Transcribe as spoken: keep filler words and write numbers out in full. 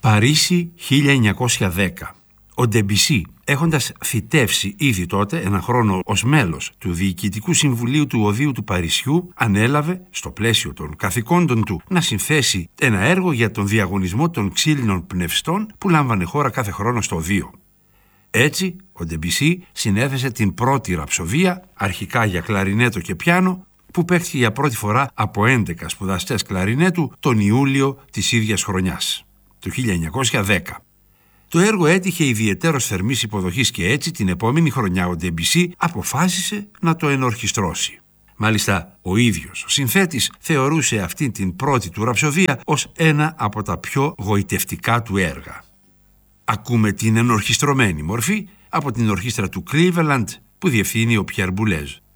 Παρίσι χίλια εννιακόσια δέκα. Ο Ντεμπισί, έχοντας θητεύσει ήδη τότε ένα χρόνο ως μέλος του Διοικητικού Συμβουλίου του Οδείου του Παρισιού, ανέλαβε, στο πλαίσιο των καθηκόντων του, να συνθέσει ένα έργο για τον διαγωνισμό των ξύλινων πνευστών που λάμβανε χώρα κάθε χρόνο στο Οδείο. Έτσι, ο Ντεμπισί συνέθεσε την πρώτη ραψοδία, αρχικά για κλαρινέτο και πιάνο, που παίχθηκε για πρώτη φορά από έντεκα σπουδαστές κλαρινέτου τον Ιούλιο της ίδιας χρονιάς, το χίλια εννιακόσια δέκα. Το έργο έτυχε ιδιαιτέρως θερμής υποδοχής και έτσι την επόμενη χρονιά ο Ντεμπισί αποφάσισε να το ενορχιστρώσει. Μάλιστα, ο ίδιος ο συνθέτης θεωρούσε αυτή την πρώτη του ραψοδία ως ένα από τα πιο γοητευτικά του έργα. Ακούμε την ενορχιστρωμένη μορφή από την ορχήστρα του Cleveland που διευθύνει ο Πιέρ Μπουλέζ.